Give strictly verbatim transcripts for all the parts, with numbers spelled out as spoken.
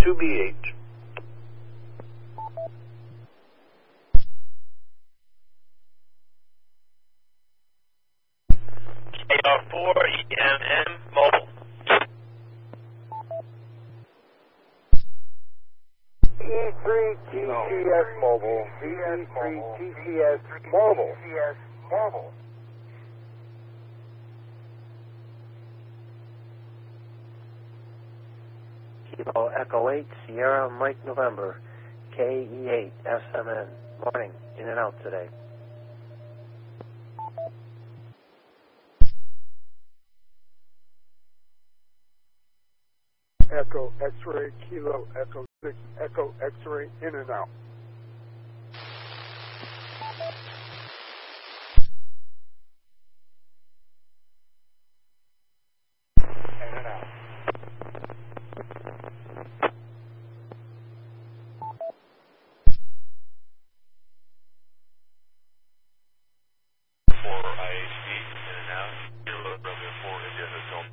two B H. K R four E M M mobile. E three T C S mobile. E three T C S mobile. Mobile. Kilo Echo eight, Sierra Mike November, K E eight S M N. Morning, in and out today. Echo X-ray, Kilo Echo six, Echo X-ray, in and out. In and out. four I H V, in and out. Kilo Romeo four India Hotel.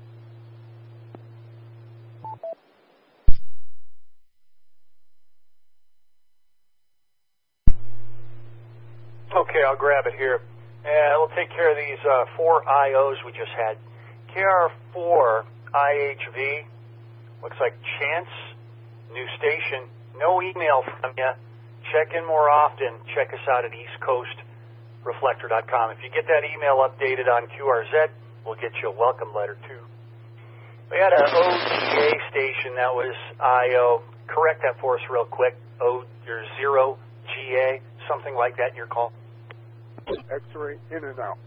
Okay, I'll grab it here. And we'll take care of these uh, four I Os we just had. K R four I H V, looks like Chance, new station, no email from you. Check in more often. Check us out at east coast reflector dot com. If you get that email updated on Q R Z, we'll get you a welcome letter too. We had an O G A station that was I O. Correct that for us real quick. O, your zero G A, something like that in your call. X-ray, in and out.